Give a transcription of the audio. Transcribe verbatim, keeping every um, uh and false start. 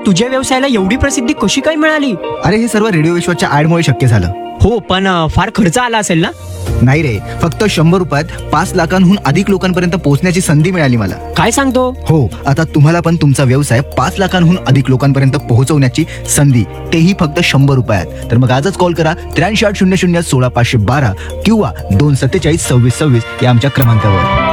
तुझ्या व्यवसायाला एवढी प्रसिद्धी कशी काय मिळाली? अरे हे सर्व रेडिओ विश्वाच्या ऍडमुळे शक्य झालं. हो, पण अ, फार खर्च आला असेल ना? नाही रे, फक्त शंभर रुपयात पाच लाखांहून अधिक लोकांपर्यंत पोहोचण्याची संधी मिळाली मला. काय सांगतो? हो, आता तुम्हाला पण तुमचा व्यवसाय पाच लाखांहून अधिक लोकांपर्यंत पोहोचवण्याची संधी, तेही फक्त शंभर रुपयात. तर मग आजच कॉल करा त्र्याऐंशी आठ शून्य शून्य सोळा पाचशे बारा किंवा दोन सत्तेचाळीस सव्वीस सव्वीस या आमच्या क्रमांकावर.